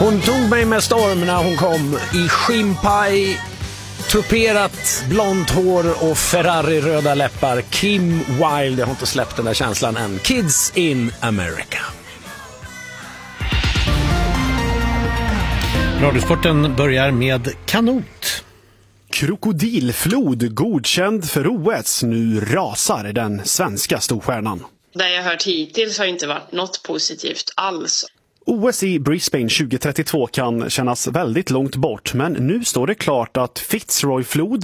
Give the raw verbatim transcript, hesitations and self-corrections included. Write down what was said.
Hon tog mig med storm när hon kom i skimpaj, tuperat blont hår och Ferrari-röda läppar. Kim Wilde, jag har inte släppt den där känslan än. Kids in America. Radiosporten börjar med kanot. Krokodilflod godkänd för O S. Nu rasar den svenska storstjärnan. Det jag hört hittills har inte varit något positivt alls. O S i Brisbane tjugo trettiotvå kan kännas väldigt långt bort, men nu står det klart att Fitzroy-flod